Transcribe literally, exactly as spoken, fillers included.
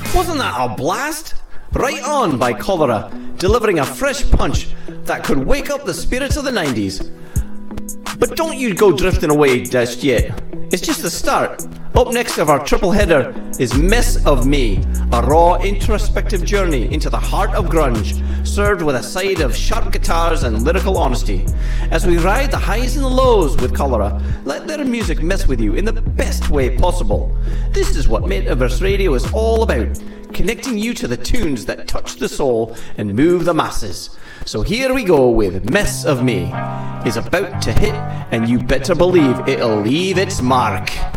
Wasn't that a blast? Right On by Cholera, delivering a fresh punch that could wake up the spirits of the nineties. But don't you go drifting away just yet. It's just the start. Up next of our triple header is Mess of Me, a raw, introspective journey into the heart of grunge, served with a side of sharp guitars and lyrical honesty. As we ride the highs and the lows with Cholera, let their music mess with you in the best way possible. This is what Metaverse Radio is all about, connecting you to the tunes that touch the soul and move the masses. So here we go with Mess of Me. Is about to hit, and you better believe it'll leave its mark.